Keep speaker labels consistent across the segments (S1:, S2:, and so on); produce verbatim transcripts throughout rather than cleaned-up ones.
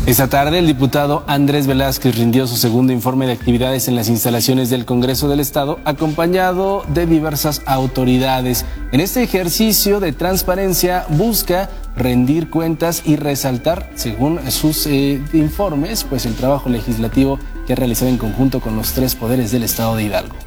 S1: Esta tarde, el diputado Andrés Velázquez rindió su segundo informe de actividades en las instalaciones del Congreso del Estado, acompañado de diversas autoridades. En este ejercicio de transparencia busca rendir cuentas y resaltar, según sus eh, informes, pues el trabajo legislativo que ha realizado en conjunto con los tres poderes del Estado de Hidalgo.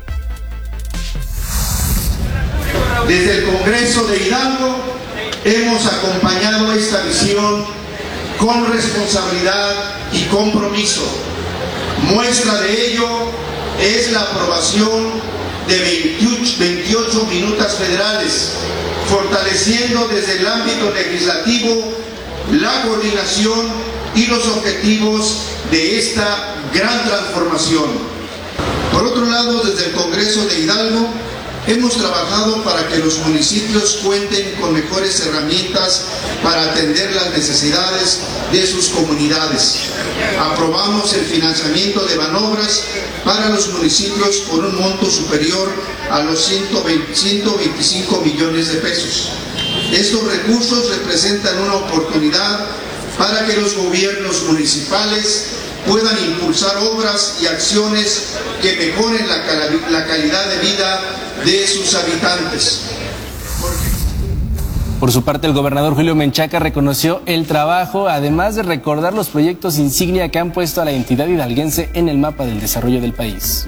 S2: Desde el Congreso de Hidalgo hemos acompañado esta visión con responsabilidad y compromiso. Muestra de ello es la aprobación de veintiocho minutas federales, fortaleciendo desde el ámbito legislativo la coordinación y los objetivos de esta gran transformación. Por otro lado, desde el Congreso de Hidalgo, hemos trabajado para que los municipios cuenten con mejores herramientas para atender las necesidades de sus comunidades. Aprobamos el financiamiento de manobras para los municipios por un monto superior a los ciento veinticinco millones de pesos. Estos recursos representan una oportunidad para que los gobiernos municipales puedan impulsar obras y acciones que mejoren la, cal la calidad de vida de sus habitantes.
S1: Por su parte, el gobernador Julio Menchaca reconoció el trabajo, además de recordar los proyectos insignia que han puesto a la entidad hidalguense en el mapa del desarrollo del país.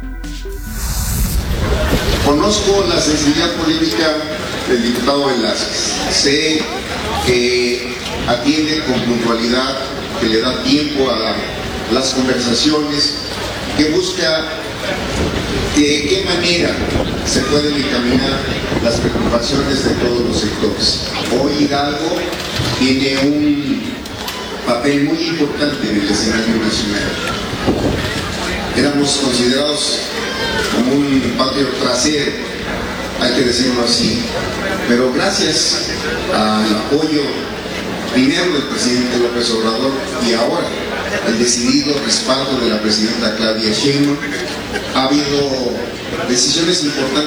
S3: Conozco la sensibilidad política del diputado Velázquez. Sé que atiende con puntualidad, que le da tiempo a las conversaciones, que busca de qué manera se pueden encaminar las preocupaciones de todos los sectores. Hoy Hidalgo tiene un papel muy importante en el escenario nacional. Éramos considerados como un patio trasero, hay que decirlo así, pero gracias al apoyo primero del presidente López Obrador y ahora el decidido respaldo de la presidenta Claudia Sheinbaum, ha habido decisiones importantes.